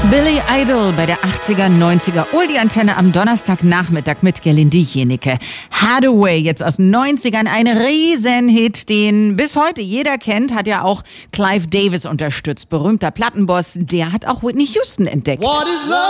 Billy Idol bei der 80er, 90er Oldie-Antenne am Donnerstagnachmittag mit Gelinde Jenecke. Hathaway, jetzt aus den 90ern, ein Riesenhit, den bis heute jeder kennt, hat ja auch Clive Davis unterstützt. Berühmter Plattenboss, der hat auch Whitney Houston entdeckt.